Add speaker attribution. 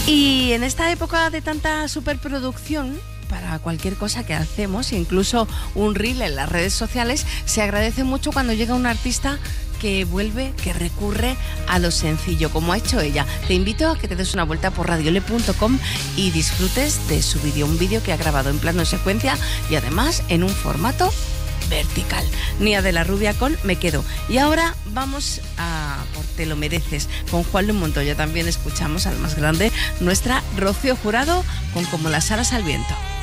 Speaker 1: Y en esta época de tanta superproducción, para cualquier cosa que hacemos, incluso un reel en las redes sociales, se agradece mucho cuando llega un artista que vuelve, que recurre a lo sencillo, como ha hecho ella. Te invito a que te des una vuelta por radiole.com y disfrutes de su vídeo, un vídeo que ha grabado en plano secuencia y además en un formato vertical. Nia de la Rubia con Me Quedo. Y ahora vamos a por Te lo mereces con Juan Luis Montoya. También escuchamos al más grande, nuestra Rocío Jurado con Como las alas al viento.